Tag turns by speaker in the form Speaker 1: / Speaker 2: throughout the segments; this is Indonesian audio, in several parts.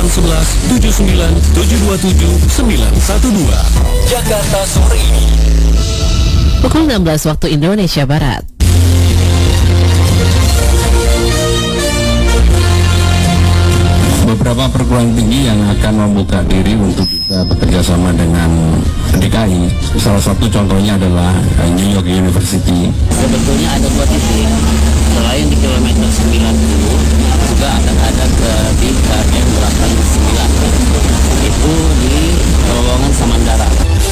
Speaker 1: 0811 79 727 912. Jakarta sore ini.
Speaker 2: Pukul 16 waktu Indonesia Barat.
Speaker 3: Beberapa perguruan tinggi yang akan membuka diri untuk bisa bekerja sama dengan DKI. Salah satu contohnya adalah New York University.
Speaker 4: Sebetulnya ada dua titik. Selain di kilometer 90, juga akan ada di KM 89. Itu di terowongan Samandara.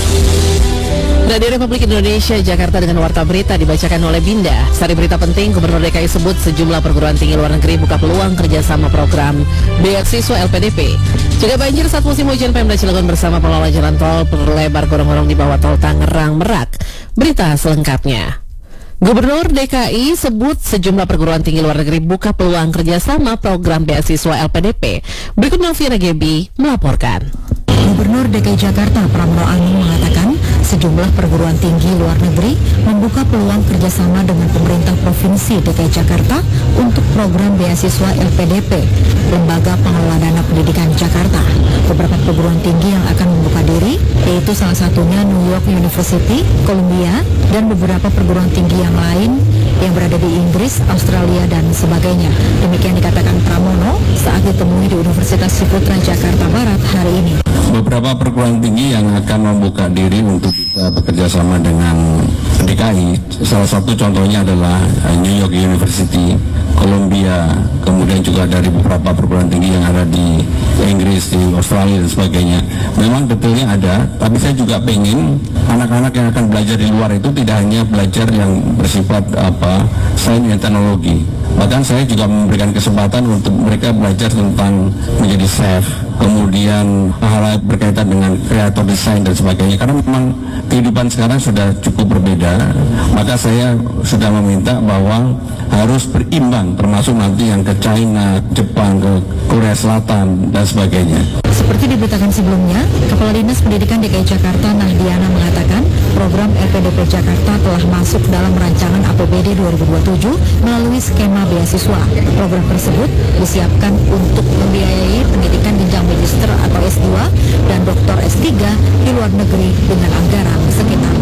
Speaker 2: Radio Republik Indonesia Jakarta dengan Warta Berita dibacakan oleh Binda. Sari berita penting, Gubernur DKI sebut sejumlah perguruan tinggi luar negeri buka peluang kerjasama program beasiswa LPDP. Jika banjir saat musim hujan, Pemda Cilegon bersama pengelola jalan tol berlebar gorong-gorong di bawah tol Tangerang Merak. Berita selengkapnya. Gubernur DKI sebut sejumlah perguruan tinggi luar negeri buka peluang kerjasama program beasiswa LPDP. Berikut Novia Gebi melaporkan.
Speaker 5: Gubernur DKI Jakarta Pramono Anung mengatakan sejumlah perguruan tinggi luar negeri membuka peluang kerjasama dengan pemerintah Provinsi DKI Jakarta untuk program beasiswa LPDP, Lembaga Pengelola Dana Pendidikan Jakarta. Beberapa perguruan tinggi yang akan membuka diri yaitu salah satunya New York University, Columbia, dan beberapa perguruan tinggi yang lain yang berada di Inggris, Australia, dan sebagainya. Demikian dikatakan Pramono saat ditemui di Universitas Ciputra Jakarta Barat hari ini.
Speaker 3: Beberapa perguruan tinggi yang akan membuka diri untuk bisa bekerja sama dengan DKI. Salah satu contohnya adalah New York University, Columbia, kemudian juga dari beberapa perguruan tinggi yang ada di Inggris, di Australia, dan sebagainya. Memang detailnya ada, tapi saya juga pengen anak-anak yang akan belajar di luar itu tidak hanya belajar yang bersifat sains dan teknologi. Bahkan saya juga memberikan kesempatan untuk mereka belajar tentang menjadi chef, kemudian hal-hal berkaitan dengan kreator desain dan sebagainya. Karena memang kehidupan sekarang sudah cukup berbeda, maka saya sudah meminta bahwa harus berimbang, termasuk nanti yang ke China, Jepang, ke Korea Selatan, dan sebagainya.
Speaker 5: Seperti diberitakan sebelumnya, Kepala Dinas Pendidikan DKI Jakarta Nahdiana mengatakan program LPDP Jakarta telah masuk dalam rancangan APBD 2027 melalui skema beasiswa. Program tersebut disiapkan untuk membiayai pendidikan jenjang magister atau S2 dan doktor S3 di luar negeri dengan anggaran sekitar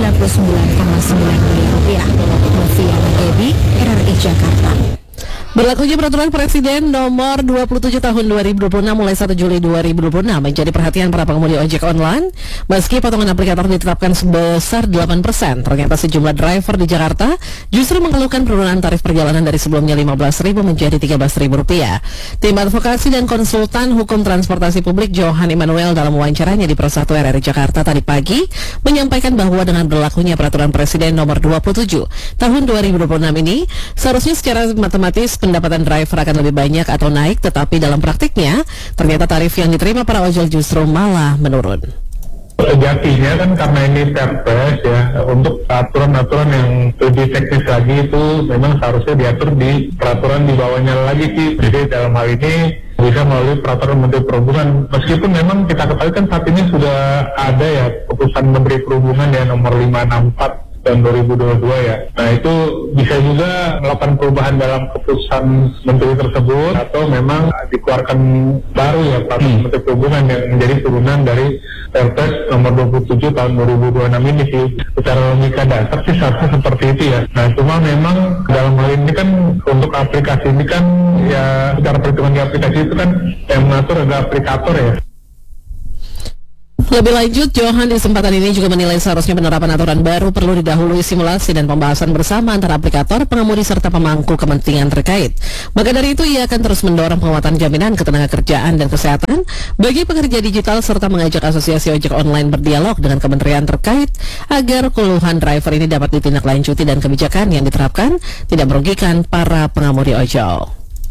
Speaker 5: 99,9 miliar rupiah. Novia Gebi, RRI Jakarta.
Speaker 2: Berlakunya Peraturan Presiden Nomor 27 Tahun 2026 mulai 1 Juli 2026 menjadi perhatian para pengemudi ojek online. Meski potongan aplikator ditetapkan sebesar 8%, ternyata sejumlah driver di Jakarta justru mengeluhkan penurunan tarif perjalanan dari sebelumnya Rp15.000 menjadi Rp13.000. Tim advokasi dan konsultan hukum transportasi publik Johan Immanuel dalam wawancaranya di Pro 1 RRI Jakarta tadi pagi menyampaikan bahwa dengan berlakunya Peraturan Presiden Nomor 27 Tahun 2026 ini seharusnya secara matematis pendapatan driver akan lebih banyak atau naik, tetapi dalam praktiknya ternyata tarif yang diterima para ojol justru malah menurun.
Speaker 6: Sejatinya kan karena ini Perpres ya, untuk aturan-aturan yang lebih teknis lagi itu memang seharusnya diatur di peraturan di bawahnya lagi sih. Jadi dalam hal ini bisa melalui peraturan Menteri Perhubungan. Meskipun memang kita ketahui kan saat ini sudah ada ya keputusan Menteri Perhubungan ya nomor 564 tahun 2022 ya. Nah itu bisa juga melakukan perubahan dalam keputusan menteri tersebut atau memang dikeluarkan baru ya peraturan Menteri Perhubungan yang menjadi turunan dari Perpres nomor 27 tahun 2026 ini sih. Secara logika dasar sih seharusnya seperti itu ya. Nah cuma memang dalam hal ini kan untuk aplikasi ini kan ya secara perhitungan di aplikasi itu kan yang mengatur adalah aplikator ya.
Speaker 2: Lebih lanjut, Johan di kesempatan ini juga menilai seharusnya penerapan aturan baru perlu didahului simulasi dan pembahasan bersama antara aplikator, pengemudi, serta pemangku kepentingan terkait. Maka dari itu, ia akan terus mendorong penguatan jaminan ketenagakerjaan dan kesehatan bagi pekerja digital serta mengajak asosiasi ojek online berdialog dengan kementerian terkait agar keluhan driver ini dapat ditindaklanjuti dan kebijakan yang diterapkan tidak merugikan para pengemudi ojol.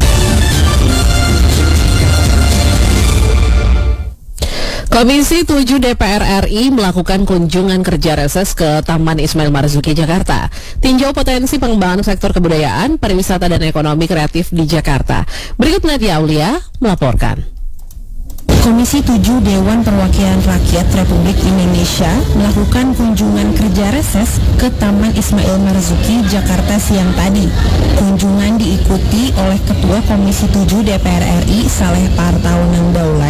Speaker 2: Komisi 7 DPR RI melakukan kunjungan kerja reses ke Taman Ismail Marzuki, Jakarta. Tinjau potensi pengembangan sektor kebudayaan, pariwisata, dan ekonomi kreatif di Jakarta. Berikut Nadia Aulia melaporkan.
Speaker 5: Komisi 7 Dewan Perwakilan Rakyat Republik Indonesia melakukan kunjungan kerja reses ke Taman Ismail Marzuki, Jakarta siang tadi. Kunjungan diikuti oleh Ketua Komisi 7 DPR RI Saleh Partaunan Daula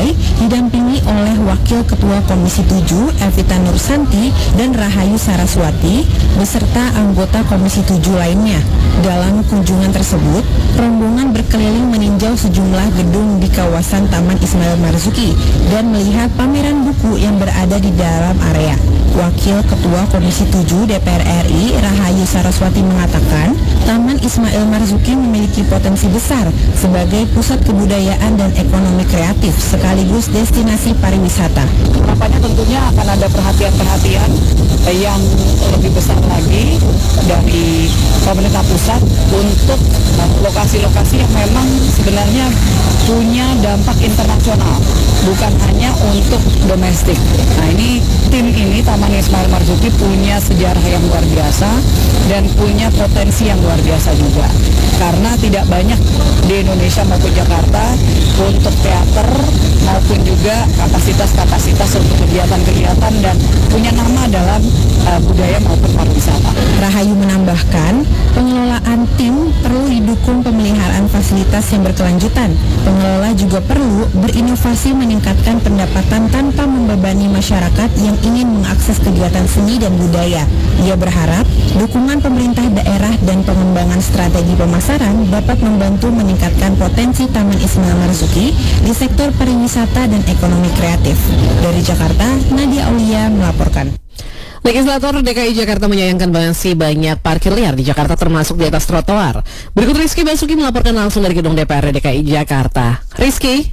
Speaker 5: Wakil Ketua Komisi 7 Evita Nursanti dan Rahayu Saraswati beserta anggota Komisi 7 lainnya. Dalam kunjungan tersebut, rombongan berkeliling meninjau sejumlah gedung di kawasan Taman Ismail Marzuki dan melihat pameran buku yang berada di dalam area. Wakil Ketua Komisi 7 DPR RI Rahayu Saraswati mengatakan, Taman Ismail Marzuki memiliki potensi besar sebagai pusat kebudayaan dan ekonomi kreatif sekaligus destinasi pariwisata.
Speaker 7: Harapannya tentunya akan ada perhatian-perhatian yang lebih besar lagi dari pemerintah pusat untuk lokasi-lokasi yang memang sebenarnya punya dampak internasional, bukan hanya untuk domestik. Nah, ini tim ini Taman Ismail Marzuki punya sejarah yang luar biasa dan punya potensi yang luar biasa juga. Karena tidak banyak di Indonesia maupun Jakarta untuk teater maupun juga kapasitas-kapasitas untuk kegiatan-kegiatan dan punya nama dalam budaya maupun pariwisata.
Speaker 5: Rahayu menambahkan, pengelolaan tim perlu didukung pemeliharaan fasilitas yang berkelanjutan. Pengelola juga perlu berinovasi meningkatkan pendapatan tanpa membebani masyarakat yang ingin mengakses kegiatan seni dan budaya. Ia berharap dukungan pemerintah daerah dan pengembangan strategi pemasaran dapat membantu meningkatkan potensi Taman Ismail Marzuki di sektor pariwisata dan ekonomi kreatif. Dari Jakarta, Nadia Aulia melaporkan.
Speaker 2: Legislator DKI Jakarta menyayangkan masih banyak parkir liar di Jakarta termasuk di atas trotoar. Berikut Rizky Basuki melaporkan langsung dari gedung DPR DKI Jakarta. Rizky.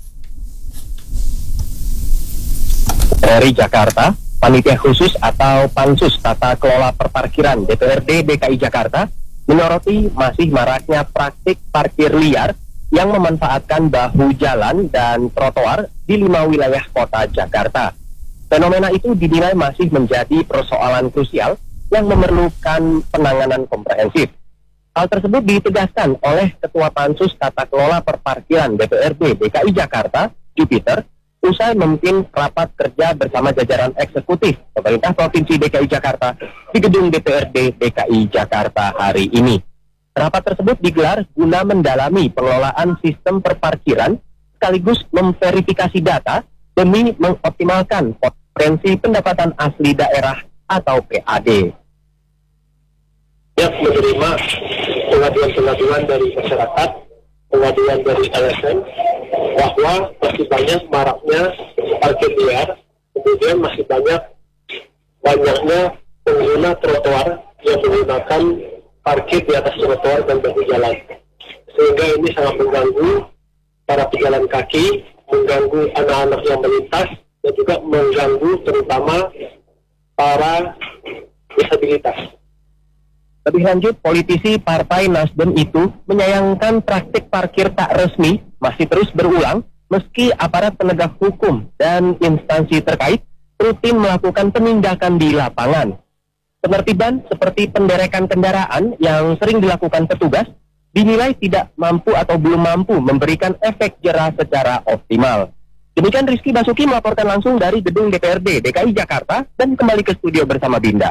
Speaker 8: Dari Jakarta, Panitia Khusus atau Pansus Tata Kelola Perparkiran DPRD DKI Jakarta menyoroti masih maraknya praktik parkir liar yang memanfaatkan bahu jalan dan trotoar di 5 wilayah kota Jakarta. Fenomena itu dinilai masih menjadi persoalan krusial yang memerlukan penanganan komprehensif. Hal tersebut ditegaskan oleh Ketua Pansus Tata Kelola Perparkiran DPRD DKI Jakarta, Jupiter, usai memimpin rapat kerja bersama jajaran eksekutif pemerintah Provinsi DKI Jakarta di gedung DPRD DKI Jakarta hari ini. Rapat tersebut digelar guna mendalami pengelolaan sistem perparkiran sekaligus memverifikasi data demi mengoptimalkan potensi pendapatan asli daerah atau PAD.
Speaker 6: Yang menerima pengaduan-pengaduan dari masyarakat, pengaduan dari LSM, bahwa masih banyak maraknya parkir liar, kemudian masih banyaknya pengguna trotoar yang menggunakan parkir di atas trotoar dan bahu jalan, sehingga ini sangat mengganggu para pejalan kaki, mengganggu anak-anak yang melintas, dan juga mengganggu terutama para disabilitas.
Speaker 8: Lebih lanjut, politisi Partai Nasdem itu menyayangkan praktik parkir tak resmi masih terus berulang meski aparat penegak hukum dan instansi terkait rutin melakukan penindakan di lapangan. Penertiban seperti penderekan kendaraan yang sering dilakukan petugas dinilai tidak mampu atau belum mampu memberikan efek jera secara optimal. Demikian Rizky Basuki melaporkan langsung dari gedung DPRD DKI Jakarta dan kembali ke studio bersama Binda.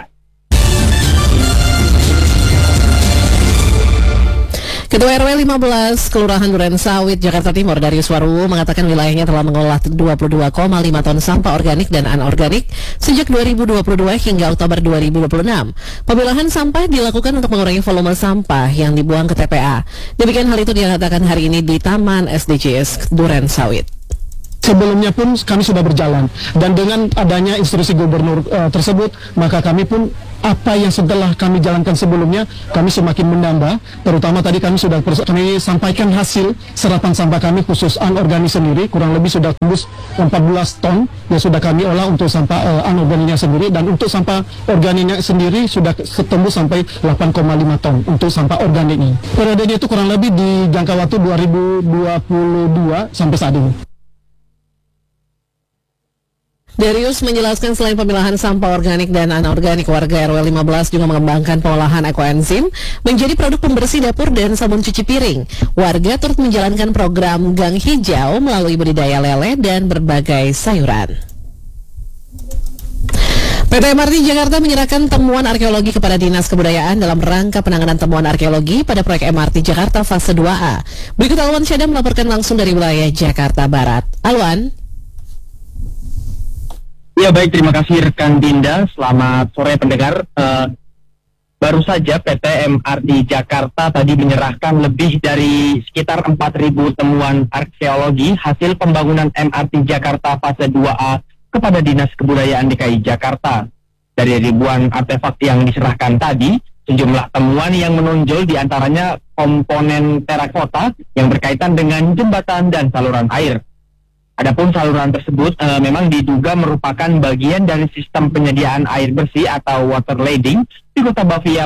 Speaker 2: Ketua RW 15 Kelurahan Duren Sawit, Jakarta Timur, Darius Waruwo mengatakan wilayahnya telah mengolah 22,5 ton sampah organik dan anorganik sejak 2022 hingga Oktober 2026. Pemilahan sampah dilakukan untuk mengurangi volume sampah yang dibuang ke TPA. Demikian hal itu dikatakan hari ini di Taman SDGs Duren Sawit.
Speaker 9: Sebelumnya pun kami sudah berjalan, dan dengan adanya instruksi gubernur tersebut, maka kami pun apa yang setelah kami jalankan sebelumnya, kami semakin menambah. Terutama tadi kami sudah kami sampaikan hasil serapan sampah kami khusus anorganik sendiri, kurang lebih sudah tembus 14 ton yang sudah kami olah untuk sampah anorganiknya sendiri, dan untuk sampah organiknya sendiri sudah tembus sampai 8,5 ton untuk sampah organiknya. Periodenya itu kurang lebih di jangka waktu 2022 sampai saat ini.
Speaker 2: Darius menjelaskan selain pemilahan sampah organik dan anorganik, warga RW 15 juga mengembangkan pengolahan ekoenzim menjadi produk pembersih dapur dan sabun cuci piring. Warga turut menjalankan program Gang Hijau melalui budidaya lele dan berbagai sayuran. PT MRT Jakarta menyerahkan temuan arkeologi kepada Dinas Kebudayaan dalam rangka penanganan temuan arkeologi pada proyek MRT Jakarta fase 2A. Berikut Alwan Syeda melaporkan langsung dari wilayah Jakarta Barat. Alwan.
Speaker 8: Ya baik, terima kasih rekan Dinda. Selamat sore pendengar. Baru saja PT MRT Jakarta tadi menyerahkan lebih dari sekitar 4.000 temuan arkeologi hasil pembangunan MRT Jakarta fase 2A kepada Dinas Kebudayaan DKI Jakarta. Dari ribuan artefak yang diserahkan tadi, sejumlah temuan yang menonjol diantaranya komponen terakota yang berkaitan dengan jembatan dan saluran air. Adapun saluran tersebut memang diduga merupakan bagian dari sistem penyediaan air bersih atau water lading di Kota Batavia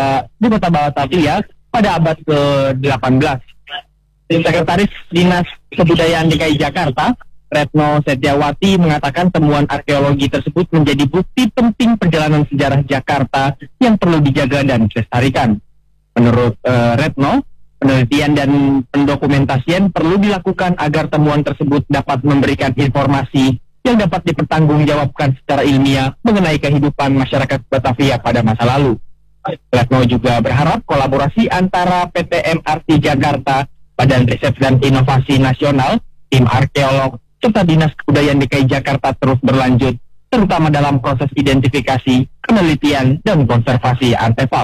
Speaker 8: pada abad ke-18. Sekretaris Dinas Kebudayaan DKI Jakarta, Retno Setiawati, mengatakan temuan arkeologi tersebut menjadi bukti penting perjalanan sejarah Jakarta yang perlu dijaga dan dilestarikan. Menurut Retno, penelitian dan pendokumentasian perlu dilakukan agar temuan tersebut dapat memberikan informasi yang dapat dipertanggungjawabkan secara ilmiah mengenai kehidupan masyarakat Batavia pada masa lalu. Retno juga berharap kolaborasi antara PT MRT Jakarta, Badan Riset dan Inovasi Nasional, tim arkeolog, serta Dinas Kebudayaan DKI Jakarta terus berlanjut, terutama dalam proses identifikasi, penelitian, dan konservasi artefak.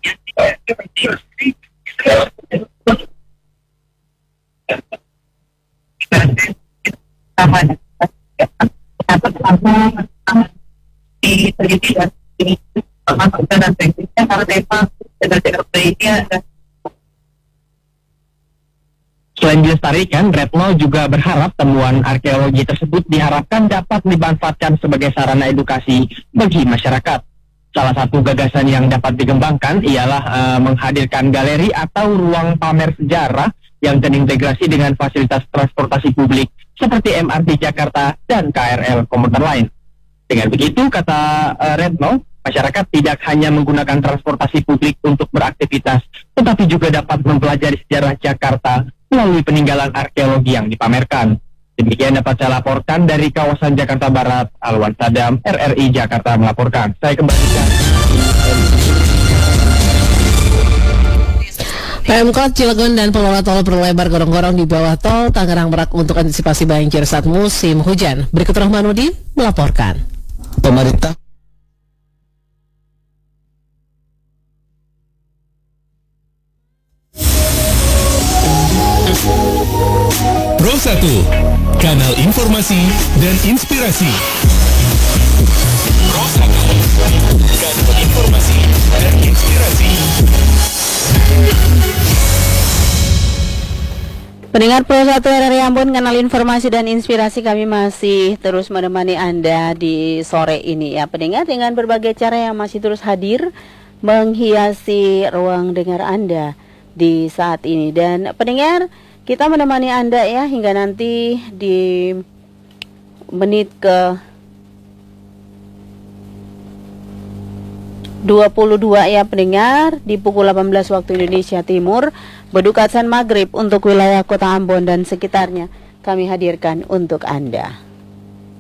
Speaker 8: Selain dilestarikan, Retno juga berharap temuan arkeologi tersebut diharapkan dapat dimanfaatkan sebagai sarana edukasi bagi masyarakat. Salah satu gagasan yang dapat dikembangkan ialah menghadirkan galeri atau ruang pamer sejarah yang terintegrasi dengan fasilitas transportasi publik seperti MRT Jakarta dan KRL komuter lain. Dengan begitu, kata Retno, masyarakat tidak hanya menggunakan transportasi publik untuk beraktivitas, tetapi juga dapat mempelajari sejarah Jakarta melalui peninggalan arkeologi yang dipamerkan. Demikian dapat saya laporkan dari kawasan Jakarta Barat. Alwan Sadam, RRI Jakarta melaporkan. Saya kembalikan.
Speaker 2: Pemkot Cilegon dan pengelola tol perlebar gorong-gorong di bawah tol Tangerang Merak untuk antisipasi banjir saat musim hujan. Berikut Rahmanuddin melaporkan.
Speaker 10: Pemerintah
Speaker 1: Pro 1, kanal informasi dan inspirasi. Pro 1, kanal informasi dan inspirasi.
Speaker 11: Pendengar Pro 1 RRI Ambon, kanal informasi dan inspirasi, kami masih terus menemani Anda di sore ini ya pendengar, dengan berbagai cara yang masih terus hadir menghiasi ruang dengar Anda di saat ini. Dan pendengar, kita menemani Anda ya hingga nanti di menit ke 22 ya pendengar, di pukul 18 waktu Indonesia Timur, beduk azan maghrib untuk wilayah Kota Ambon dan sekitarnya kami hadirkan untuk Anda.